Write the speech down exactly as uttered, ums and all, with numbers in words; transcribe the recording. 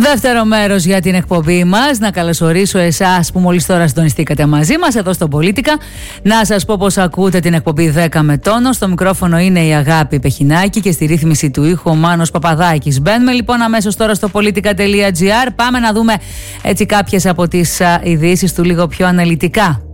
Δεύτερο μέρος για την εκπομπή μας. Να καλωσορίσω εσάς που μόλις τώρα συντονιστήκατε μαζί μας εδώ στο Πολίτικα. Να σας πω πως ακούτε την εκπομπή δέκα με τόνο. Στο μικρόφωνο είναι η Αγάπη Πεχινάκη και στη ρύθμιση του ήχου ο Μάνος Παπαδάκης. Μπαίνουμε λοιπόν αμέσως τώρα στο πολίτικα τελεία τζι άρ. Πάμε να δούμε έτσι κάποιες από τις ειδήσεις του λίγο πιο αναλυτικά.